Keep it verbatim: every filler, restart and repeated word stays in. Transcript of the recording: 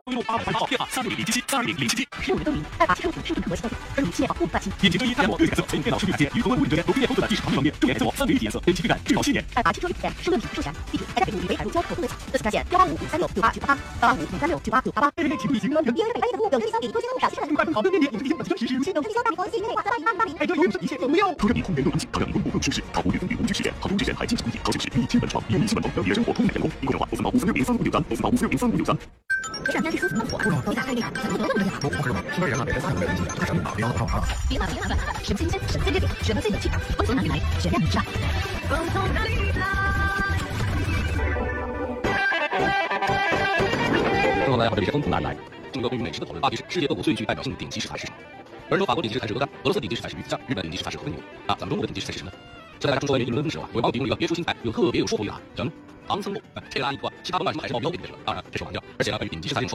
六八五号电话三六零零七七三二零零七七。 十五年更名，代码汽车用品是不可核心特性，而与系列保护半期。 引擎声音、太阳膜、对颜色，采用电脑数据组件与恒温物理之间，由飞页构筑的技术场景网页，重点颜色膜，三维立体颜色，点击质感，质保七年。 代码汽车用品数论品数全，地址：在北部以北海路交口东北侧，特此专线：幺八五五三六九八九八八，八八五五三六九八九八八。 日内起步已经安全。 别人北白夜的路，有人相比多金路少七十万。 更快更好，更便捷，引擎性本身实时如新。 有推销大米国际内挂三八一八零八零。 爱车油是一切更没有。 除了比空调更安静，它让你温度更舒适。它不越风雨无惧实验，它同时还经济工艺，高显示一千本床，一米七本床，让你的生活充满阳光。订购电话：五三八五三六零三五六三，五三八五三六零三五六三。 别上家去舒服慢活，你打开那个，怎么得那么多电话？ 我知道，身边人啊，每天发什么没有东西，他什么打电话跑跑。 别打别打乱，什么新鲜，什么最接地，什么最有趣，温存哪里来？选亮你知道。 更后来好这里是风从哪里来？进入到关于美食的讨论话题是世界各国最具代表性的顶级食材是什么？有人说法国顶级食材是鹅肝，俄罗斯顶级食材是鱼子酱，日本顶级食材是和牛。啊，咱们中国的顶级食材是什么呢？这在大家众说纷纭议论的时候啊，有网友提供了一个别出心裁又特别有说服力的答案，叫唐僧肉。这个答案一出啊，其他甭管什么海参、鲍鱼都给别说了。当然这是玩笑，而且呢，关于顶级食材这种说